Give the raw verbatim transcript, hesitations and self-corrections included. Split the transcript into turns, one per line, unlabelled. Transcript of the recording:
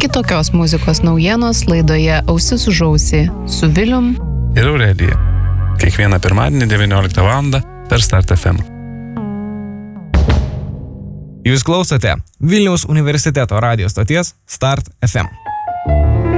kitokios muzikos naujienos laidoje Ausis už ausį su Vilium
ir Aurelija. Kiekvieną pirmadienį devynioliktą valandą per Start F M.
Jūs klausote Vilniaus universiteto radijo stoties Start F M.